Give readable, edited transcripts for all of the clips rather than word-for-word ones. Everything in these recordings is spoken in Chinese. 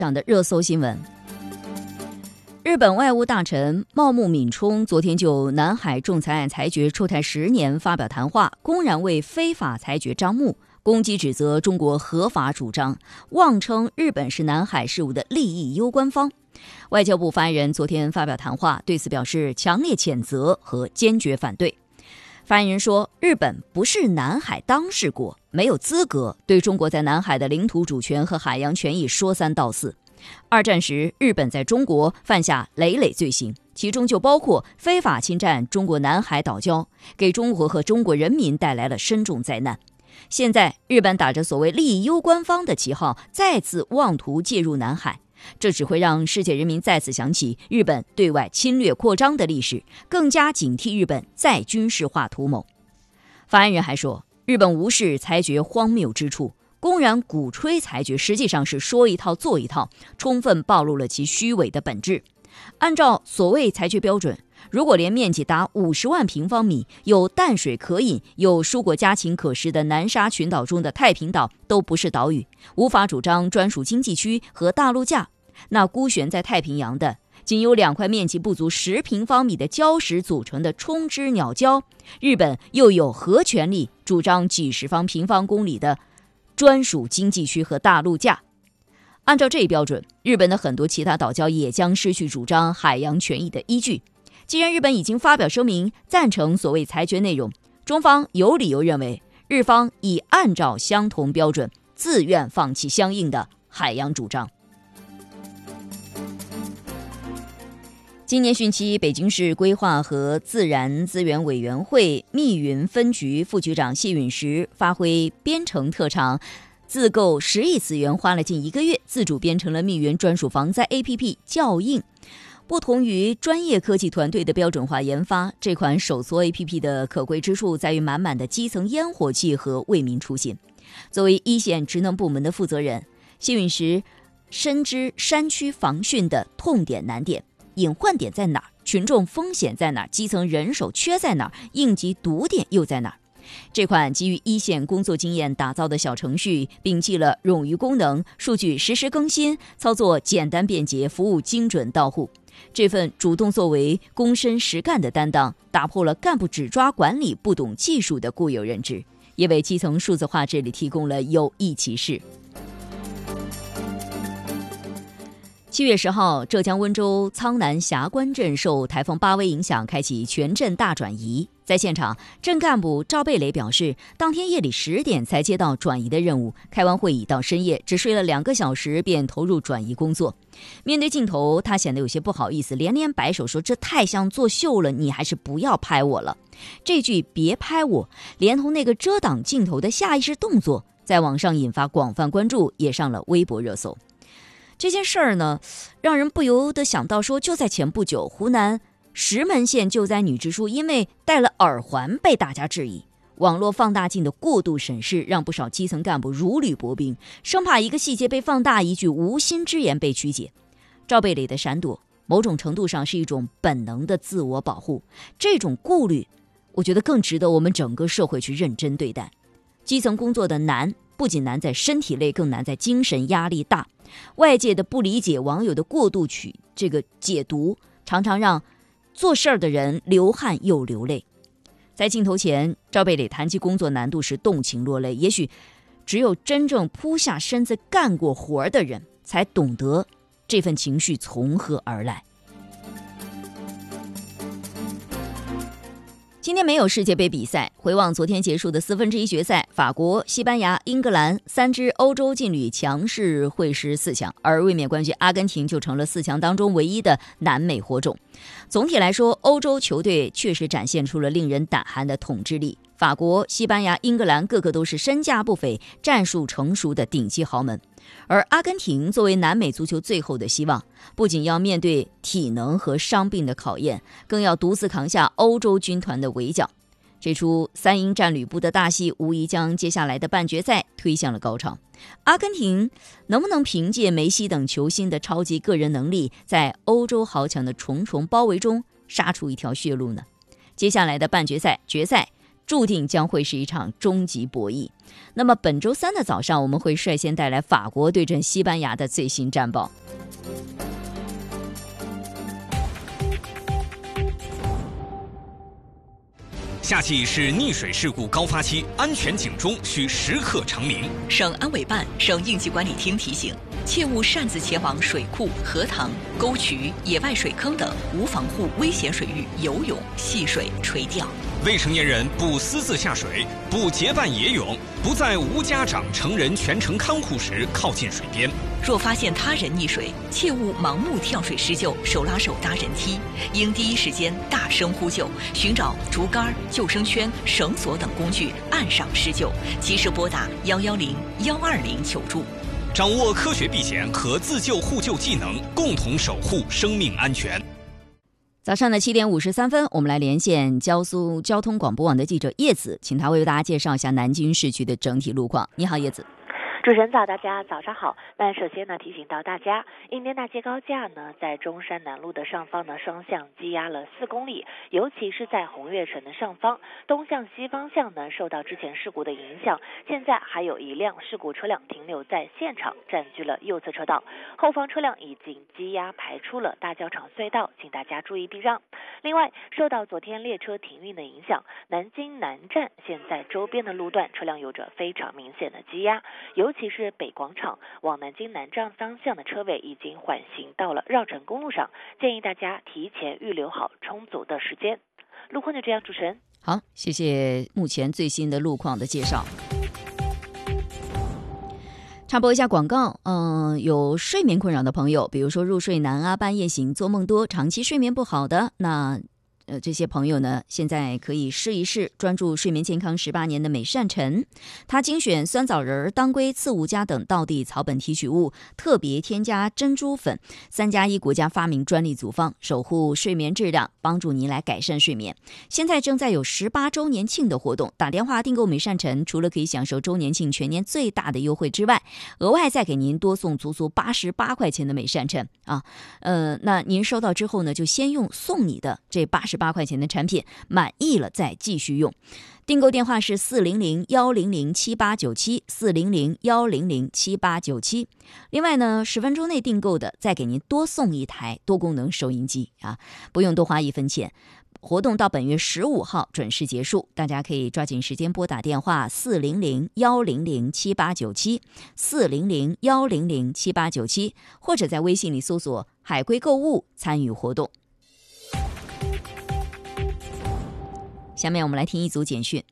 上的热搜新闻。日本外务大臣茂木敏充昨天就南海仲裁案裁决出台10年发表谈话，公然为非法裁决张目，攻击指责中国合法主张，妄称日本是南海事务的利益攸关方。外交部发言人昨天发表谈话，对此表示强烈谴责和坚决反对。发言人说，日本不是南海当事国，没有资格对中国在南海的领土主权和海洋权益说三道四。二战时，日本在中国犯下累累罪行，其中就包括非法侵占中国南海岛礁，给中国和中国人民带来了深重灾难。现在，日本打着所谓利益攸关方的旗号，再次妄图介入南海，这只会让世界人民再次想起日本对外侵略扩张的历史，更加警惕日本再军事化图谋。发言人还说，日本无视裁决荒谬之处，公然鼓吹裁决，实际上是说一套做一套，充分暴露了其虚伪的本质。按照所谓裁决标准，如果连面积达50万平方米、有淡水可饮、有蔬果家禽可食的南沙群岛中的太平岛都不是岛屿，无法主张专属经济区和大陆架，那孤悬在太平洋的仅有2块面积不足10平方米的礁石组成的冲之鸟礁，日本又有何权利主张几十方平方公里的专属经济区和大陆架？按照这一标准，日本的很多其他岛礁也将失去主张海洋权益的依据。既然日本已经发表声明赞成所谓裁决内容，中方有理由认为日方已按照相同标准自愿放弃相应的海洋主张。今年汛期，北京市规划和自然资源委员会密云分局副局长谢允时发挥编程特长，自购10亿资源，花了近1个月，自主编成了密云专属防灾 APP 校应。不同于专业科技团队的标准化研发，这款手搓 APP 的可贵之处在于满满的基层烟火气和为民初心。作为一线职能部门的负责人，谢允时深知山区防汛的痛点难点，隐患点在哪儿？群众风险在哪儿？基层人手缺在哪儿？应急堵点又在哪儿？这款基于一线工作经验打造的小程序，摒弃了冗余功能，数据实时更新，操作简单便捷，服务精准到户。这份主动作为、躬身实干的担当，打破了干部只抓管理、不懂技术的固有认知，也为基层数字化治理提供了有益启示。7月10号，浙江温州苍南峡关镇受台风巴威影响，开启全镇大转移。在现场，镇干部赵贝磊表示，当天夜里10点才接到转移的任务，开完会议到深夜，只睡了2个小时便投入转移工作。面对镜头，他显得有些不好意思，连连摆手说：“这太像作秀了，你还是不要拍我了。”这句“别拍我”连同那个遮挡镜头的下意识动作，在网上引发广泛关注，也上了微博热搜。这件事儿呢，让人不由得想到说，就在前不久，湖南石门县救灾女支书因为戴了耳环被大家质疑，网络放大镜的过度审视让不少基层干部如履薄冰，生怕一个细节被放大，一句无心之言被曲解。赵贝磊的闪躲，某种程度上是一种本能的自我保护，这种顾虑，我觉得更值得我们整个社会去认真对待。基层工作的难，不仅难在身体累，更难在精神压力大。外界的不理解，网友的过度解读，常常让做事儿的人流汗又流泪。在镜头前，赵贝磊谈及工作难度时动情落泪，也许只有真正扑下身子干过活的人，才懂得这份情绪从何而来。今天没有世界杯比赛，回望昨天结束的1/4决赛，法国、西班牙、英格兰3支欧洲劲旅强势会师4强，而卫冕冠军阿根廷就成了4强当中唯一的南美火种。总体来说，欧洲球队确实展现出了令人胆寒的统治力。法国、西班牙、英格兰个个都是身价不菲、战术成熟的顶级豪门。而阿根廷作为南美足球最后的希望，不仅要面对体能和伤病的考验，更要独自扛下欧洲军团的围剿。这出3英战吕布的大戏，无疑将接下来的半决赛推向了高潮。阿根廷能不能凭借梅西等球星的超级个人能力，在欧洲豪强的重重包围中杀出一条血路呢？接下来的半决赛、决赛注定将会是一场终极博弈。那么本周三的早上，我们会率先带来法国对阵西班牙的最新战报。 夏季是溺水事故高发期，安全警钟需时刻长鸣。 省安委办、省应急管理厅提醒，切勿擅自前往水库、河塘、沟渠、野外水坑等无防护危险水域游泳、戏水、垂钓。 未成年人不私自下水，不结伴野泳，不在无家长成人全程看护时靠近水边。 若发现他人溺水，切勿盲目跳水施救、手拉手搭人梯，应第一时间大声呼救，寻找竹竿、救生圈、绳索等工具岸上施救，及时拨打110、120求助。 掌握科学避险和自救互救技能，共同守护生命安全。 早上的7点53分，我们来连线江苏交通广播网的记者叶子，请他为大家介绍一下南京市区的整体路况。你好，叶子。 主持人早，大家早上好。那首先呢，提醒到大家，印滇大街高架呢，在中山南路的上方呢，双向积压了4公里，尤其是在红悦城的上方，东向西方向呢，受到之前事故的影响，现在还有一辆事故车辆停留在现场，占据了右侧车道，后方车辆已经积压排出了大教场隧道，请大家注意避让。另外，受到昨天列车停运的影响，南京南站现在周边的路段车辆有着非常明显的积压，尤其是北广场往南京南站方向的车位已经缓行到了绕城公路上，建议大家提前预留好充足的时间。路况就这样，主持人。 好，谢谢目前最新的路况的介绍。插播一下广告，有睡眠困扰的朋友，比如说入睡难啊、半夜醒、做梦多、长期睡眠不好的，那这些朋友呢，现在可以试一试专注睡眠健康18年的美善晨，它精选酸枣仁、当归、刺五加等道地草本提取物，特别添加珍珠粉，3+1国家发明专利组方，守护睡眠质量，帮助您来改善睡眠。现在正在有18周年庆的活动，打电话订购美善晨，除了可以享受周年庆全年最大的优惠之外，额外再给您多送足足88块钱的美善晨啊。那您收到之后呢，就先用送你的这88块钱的产品，满意了再继续用。订购电话是400-100-7897 400-100-7897。另外呢，10分钟内订购的再给您多送一台多功能收音机啊，不用多花1分钱。活动到本月15号准时结束，大家可以抓紧时间拨打电话400-100-7897 400-100-7897，或者在微信里搜索海龟购物参与活动。下面我们来听一组简讯。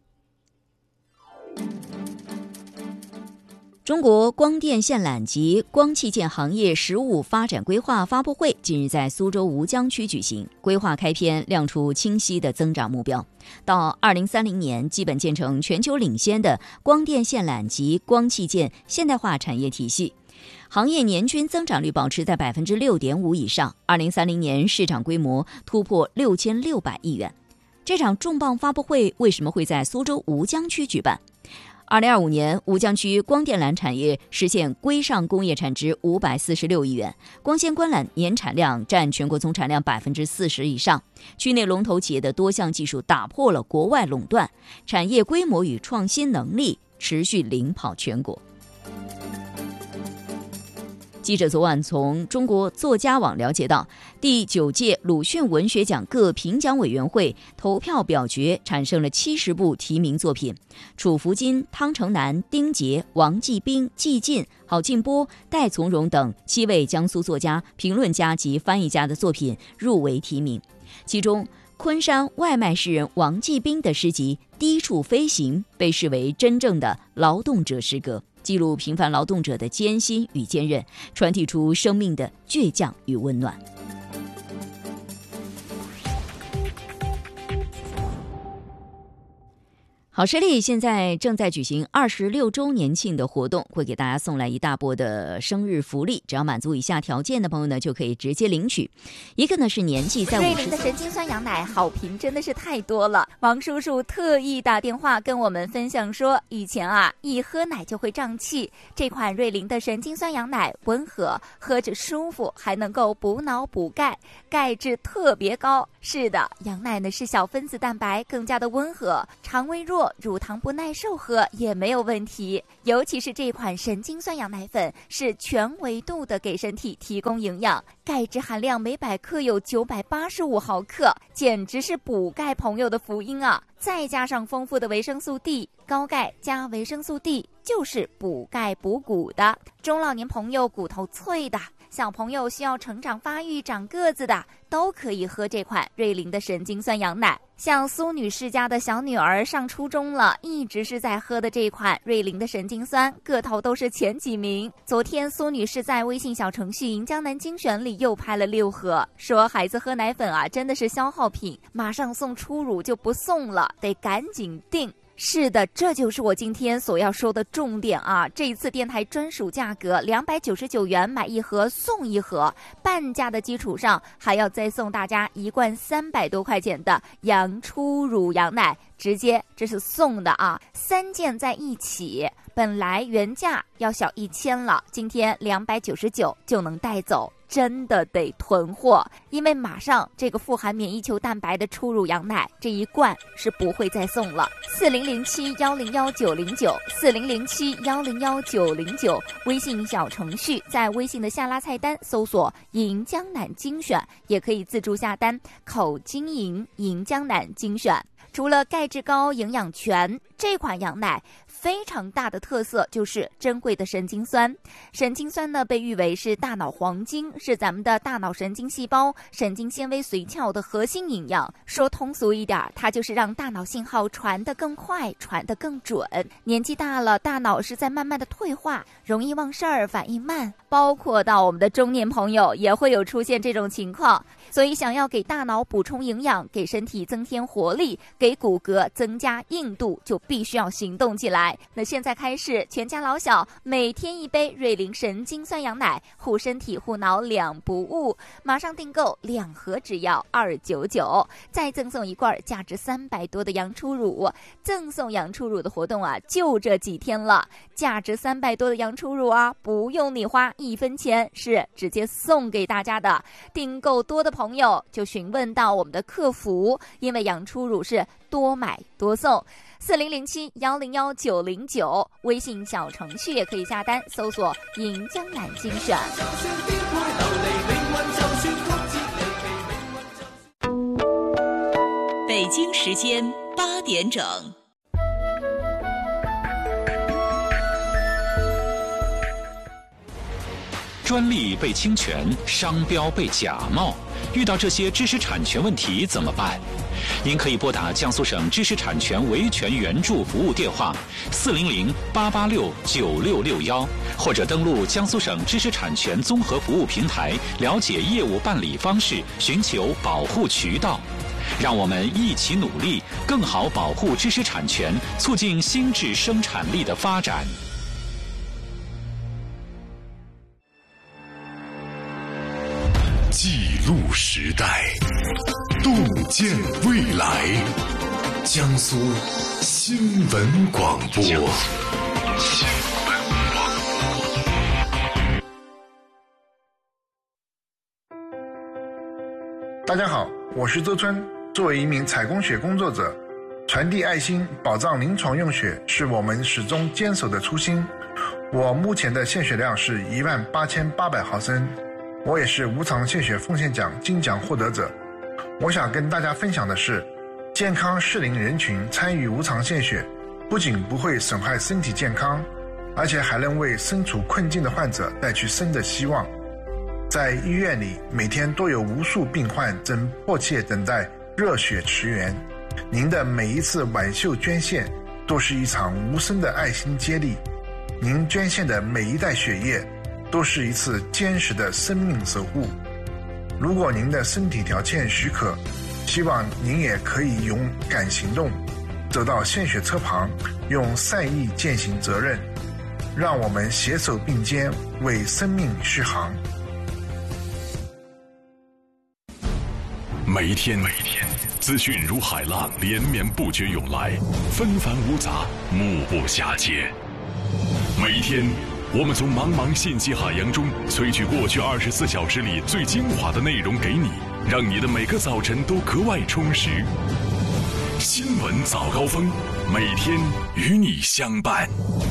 中国光电线缆及光器件行业实务发展规划发布会近日在苏州吴江区举行，规划开篇亮出清晰的增长目标，到2030年基本建成全球领先的光电线缆及光器件现代化产业体系，行业年均增长率保持在 6.5% 以上，2030年市场规模突破6600亿元。这场重磅发布会为什么会在苏州吴江区举办？2025年，吴江区光电缆产业实现规上工业产值546亿元，光纤光缆年产量占全国总产量 40% 以上。区内龙头企业的多项技术打破了国外垄断，产业规模与创新能力持续领跑全国。记者昨晚从中国作家网了解到，第9届鲁迅文学奖各评奖委员会投票表决产生了70部提名作品，楚福金、汤成南、丁杰、王继兵、季进、郝进波、戴从容等7位江苏作家、评论家及翻译家的作品入围提名。其中昆山外卖诗人王继兵的诗集《低处飞行》被视为真正的劳动者诗歌，记录平凡劳动者的艰辛与坚韧，传递出生命的倔强与温暖。好好视力现在正在举行26周年庆的活动，会给大家送来一大波的生日福利，只要满足以下条件的朋友呢，就可以直接领取。一个呢是年纪在瑞麟的神经酸羊奶好评真的是太多了，王叔叔特意打电话跟我们分享说，以前一喝奶就会胀气，这款瑞麟的神经酸羊奶温和，喝着舒服，还能够补脑补钙，钙质特别高。是的，羊奶呢是小分子蛋白，更加的温和，肠胃弱、乳糖不耐受喝也没有问题。尤其是这款神经酸羊奶粉是全维度的给身体提供营养，钙质含量每100克有985毫克，简直是补钙朋友的福音啊！再加上丰富的维生素 D， 高钙加维生素 D 就是补钙补骨的。中老年朋友骨头脆的，小朋友需要成长发育长个子的，都可以喝这款瑞麟的神经酸羊奶。像苏女士家的小女儿上初中了，一直是在喝的这款瑞麟的神经酸，个头都是前几名。昨天苏女士在微信小程序银江南精选里又拍了6盒，说孩子喝奶粉真的是消耗品，马上送初乳就不送了，得赶紧订。是的，这就是我今天所要说的重点啊！这一次电台专属价格299元买1盒送1盒，半价的基础上还要再送大家1罐300多块钱的羊初乳羊奶，直接这是送的啊！3件在一起，本来原价要小1000了，今天299就能带走。真的得囤货，因为马上这个富含免疫球蛋白的初乳羊奶这一罐是不会再送了。4007101909，4007101909，微信小程序在微信的下拉菜单搜索银江南精选，也可以自助下单，口经营银江南精选。除了钙质高、营养全，这款羊奶非常大的特色就是珍贵的神经酸。神经酸呢，被誉为是大脑黄金，是咱们的大脑神经细胞、神经纤维髓鞘的核心营养。说通俗一点，它就是让大脑信号传得更快、传得更准。年纪大了，大脑是在慢慢的退化，容易忘事儿、反应慢，包括到我们的中年朋友也会有出现这种情况。所以想要给大脑补充营养，给身体增添活力，给骨骼增加硬度，就必须要行动起来。那现在开始，全家老小每天1杯瑞麟神经酸羊奶，护身体护脑2不误。马上订购2盒只要299，再赠送1罐价值300多的羊初乳。赠送羊初乳的活动就这几天了，价值300多的羊初乳不用你花1分钱，是直接送给大家的。订购多的朋友就询问到我们的客服，因为羊初乳是多买多送。4007101909，微信小程序也可以下单，搜索银江南精选。 北京时间8点整。 专利被侵权，商标被假冒，遇到这些知识产权问题怎么办？您可以拨打江苏省知识产权维权援助服务电话400-886-9661，或者登录江苏省知识产权综合服务平台，了解业务办理方式，寻求保护渠道。让我们一起努力，更好保护知识产权，促进新质生产力的发展。 记录时代，洞见未来。江苏新闻广播。 大家好，我是周春。作为一名采供血工作者，传递爱心、保障临床用血是我们始终坚守的初心。我目前的献血量是18800毫升。我也是无偿献血奉献奖金奖获得者。我想跟大家分享的是，健康适龄人群参与无偿献血，不仅不会损害身体健康，而且还能为身处困境的患者带去新的希望。在医院里，每天都有无数病患正迫切等待热血驰援。您的每一次挽袖捐献，都是一场无声的爱心接力。您捐献的每一袋血液，都是一次坚实的生命守护。如果您的身体条件许可，希望您也可以勇敢行动， 走到献血车旁，用善意践行责任，让我们携手并肩，为生命续航。 每一天，资讯如海浪连绵不绝涌来，纷繁芜杂，目不暇接。每一天，我们从茫茫信息海洋中萃取过去24小时里最精华的内容给你，让你的每个早晨都格外充实。新闻早高峰，每天与你相伴。